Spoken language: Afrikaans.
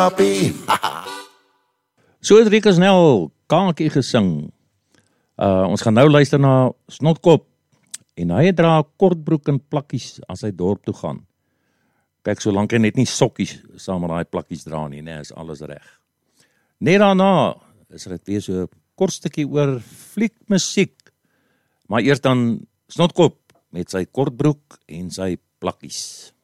So het Rikus Nel Kaankie gesing. Ons gaan nou luister na Snotkop. En hy dra kortbroek en plakkies as hy dorp toe gaan. Kyk, solank hy net nie sokkies saam met daai plakkies dra nie, is alles reg. Net daarna is dit weer so 'n kort stukkie oor fliekmusiek. Maar eers dan Snotkop met sy kortbroek en sy plakkies.